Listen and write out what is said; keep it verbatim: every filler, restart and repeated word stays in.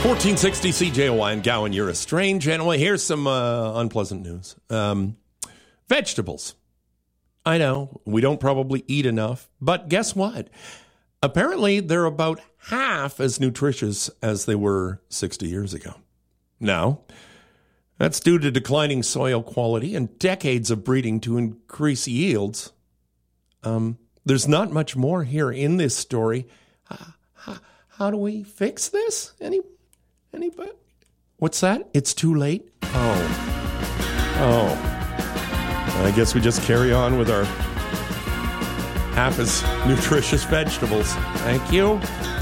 fourteen sixty C J O Y and Gowan, you're a strange animal. Here's some uh, unpleasant news. Um, vegetables. I know, we don't probably eat enough, but guess what? Apparently, they're about half as nutritious as they were sixty years ago. Now, that's due to declining soil quality and decades of breeding to increase yields. Um, there's not much more here in this story. Uh, how, how do we fix this? Any, anybody? What's that? It's too late? Oh. Oh. I guess we just carry on with our half as nutritious vegetables. Thank you.